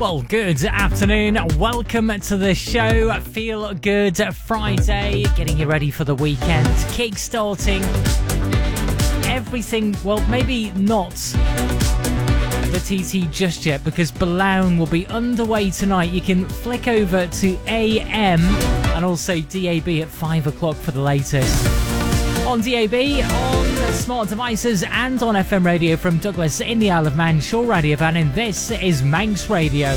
Well, good afternoon. Welcome to the show. Feel Good Friday. Getting you ready for the weekend. Kickstarting everything. Well, maybe not the TT just yet, because Balown will be underway tonight. You can flick over to AM and also DAB at 5 o'clock for the latest. On DAB, on smart devices and on FM radio from Douglas in the Isle of Man, Shore Radio Van, and this is Manx Radio.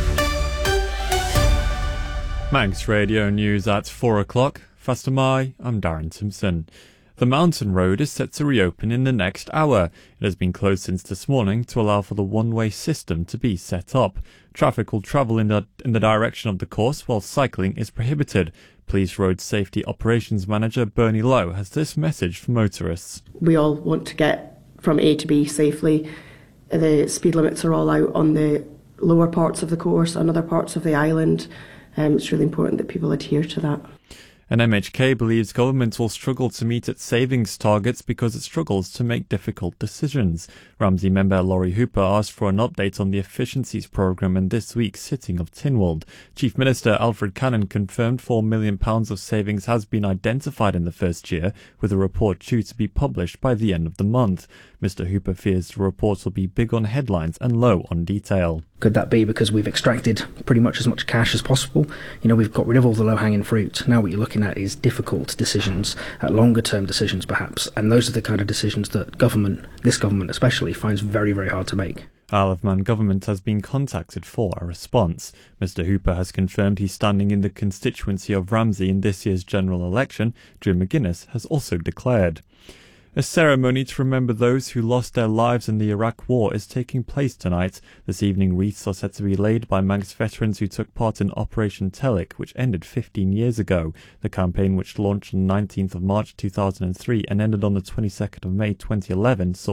Manx Radio News at 4 o'clock. Faster Mai, I'm Darren Simpson. The Mountain Road is set to reopen in the next hour. It has been closed since this morning to allow for the one-way system to be set up. Traffic will travel in the direction of the course while cycling is prohibited. Police Road Safety Operations Manager Bernie Lowe has this message for motorists. We all want to get from A to B safely. The speed limits are all out on the lower parts of the course and other parts of the island. It's really important that people adhere to that. And MHK believes government will struggle to meet its savings targets because it struggles to make difficult decisions. Ramsey member Laurie Hooper asked for an update on the efficiencies programme in this week's sitting of Tynwald. Chief Minister Alfred Cannon confirmed £4 million of savings has been identified in the first year, with a report due to be published by the end of the month. Mr Hooper fears the report will be big on headlines and low on detail. Could that be because we've extracted pretty much as much cash as possible? We've got rid of all the low-hanging fruit. Now what you're looking at is difficult decisions, longer-term decisions perhaps, and those are the kind of decisions that this government especially, finds very, very hard to make. Isle of Man government has been contacted for a response. Mr Hooper has confirmed he's standing in the constituency of Ramsey in this year's general election. Drew McGuinness has also declared. A ceremony to remember those who lost their lives in the Iraq War is taking place tonight. This evening, wreaths are set to be laid by Manx veterans who took part in Operation Telic, which ended 15 years ago. The campaign, which launched on the 19th of March 2003 and ended on the 22nd of May 2011, saw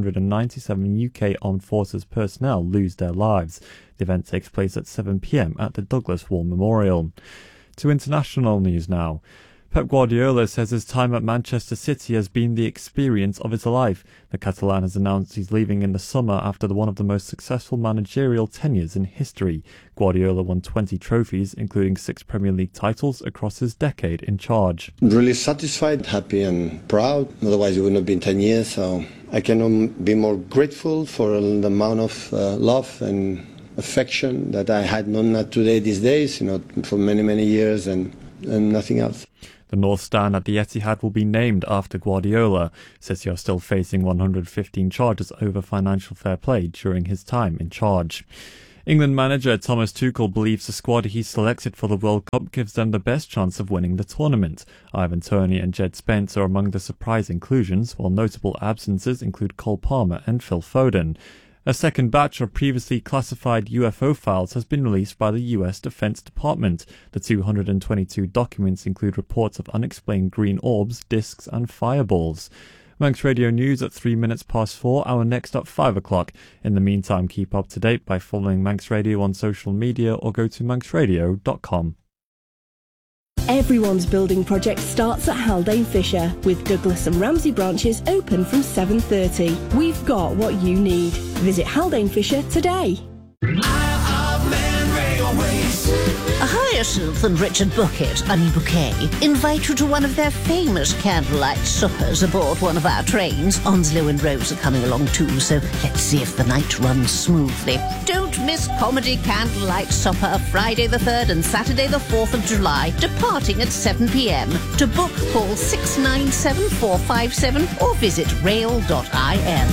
197 UK Armed Forces personnel lose their lives. The event takes place at 7 p.m. at the Douglas War Memorial. To international news now. Pep Guardiola says his time at Manchester City has been the experience of his life. The Catalan has announced he's leaving in the summer after one of the most successful managerial tenures in history. Guardiola won 20 trophies, including 6 Premier League titles across his decade in charge. Really satisfied, happy and proud. Otherwise it wouldn't have been 10 years. So I cannot be more grateful for the amount of love and affection that I had known not today these days, for many, many years and nothing else. The North Stand at the Etihad will be named after Guardiola. City are still facing 115 charges over financial fair play during his time in charge. England manager Thomas Tuchel believes the squad he selected for the World Cup gives them the best chance of winning the tournament. Ivan Toney and Jed Spence are among the surprise inclusions, while notable absences include Cole Palmer and Phil Foden. A second batch of previously classified UFO files has been released by the US Defense Department. The 222 documents include reports of unexplained green orbs, disks and fireballs. Manx Radio News at 3 minutes past 4, our next up 5 o'clock. In the meantime, keep up to date by following Manx Radio on social media or go to manxradio.com. Everyone's building project starts at Haldane Fisher, with Douglas and Ramsey branches open from 7:30. We've got what you need. Visit Haldane Fisher today. Hyacinth and Richard Bucket, Annie Bouquet, invite you to one of their famous candlelight suppers aboard one of our trains. Onslow and Rose are coming along too, so let's see if the night runs smoothly. Don't miss Comedy Candlelight Supper, Friday the 3rd and Saturday the 4th of July, departing at 7 p.m. To book, call 697 457 or visit rail.in.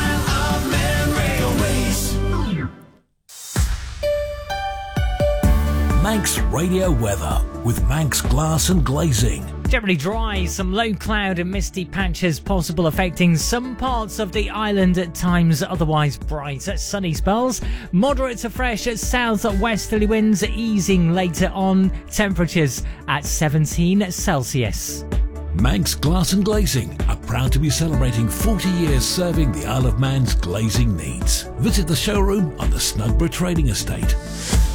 Manx Radio weather with Manx Glass and Glazing. Generally dry, some low cloud and misty patches possible affecting some parts of the island at times, otherwise bright sunny spells. Moderate to fresh south-westerly winds easing later on, temperatures at 17 Celsius. Manx Glass and Glazing are proud to be celebrating 40 years serving the Isle of Man's glazing needs. Visit the showroom on the Snugborough Trading Estate.